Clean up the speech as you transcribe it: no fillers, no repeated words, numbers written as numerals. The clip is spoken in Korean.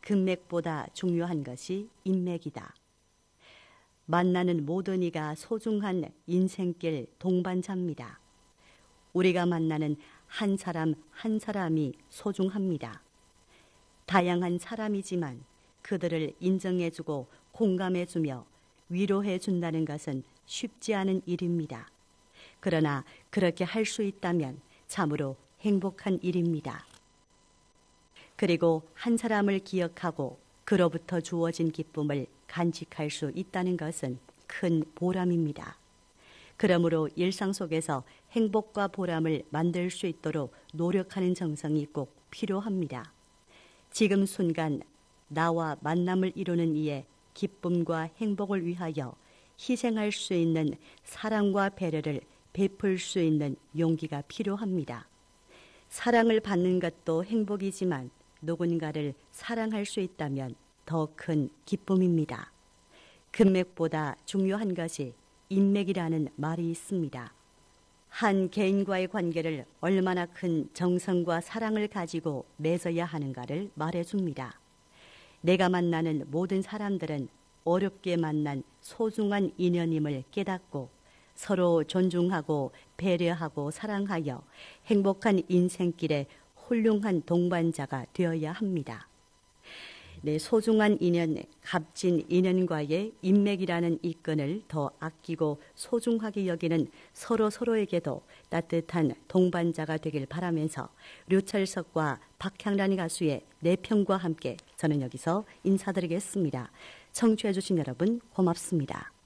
금맥보다 중요한 것이 인맥이다. 만나는 모든 이가 소중한 인생길 동반자입니다. 우리가 만나는 한 사람 한 사람이 소중합니다. 다양한 사람이지만 그들을 인정해주고 공감해주며 위로해준다는 것은 쉽지 않은 일입니다. 그러나 그렇게 할 수 있다면 참으로 행복한 일입니다. 그리고 한 사람을 기억하고 그로부터 주어진 기쁨을 간직할 수 있다는 것은 큰 보람입니다. 그러므로 일상 속에서 행복과 보람을 만들 수 있도록 노력하는 정성이 꼭 필요합니다. 지금 순간 나와 만남을 이루는 이의 기쁨과 행복을 위하여 희생할 수 있는 사랑과 배려를 베풀 수 있는 용기가 필요합니다. 사랑을 받는 것도 행복이지만 누군가를 사랑할 수 있다면 더 큰 기쁨입니다. 금맥보다 중요한 것이 인맥이라는 말이 있습니다. 한 개인과의 관계를 얼마나 큰 정성과 사랑을 가지고 맺어야 하는가를 말해줍니다. 내가 만나는 모든 사람들은 어렵게 만난 소중한 인연임을 깨닫고 서로 존중하고 배려하고 사랑하여 행복한 인생길에 훌륭한 동반자가 되어야 합니다. 내 소중한 인연, 값진 인연과의 인맥이라는 이 끈을 더 아끼고 소중하게 여기는 서로에게도 따뜻한 동반자가 되길 바라면서 류철석과 박향란 가수의 내 편과 함께 저는 여기서 인사드리겠습니다. 청취해 주신 여러분 고맙습니다.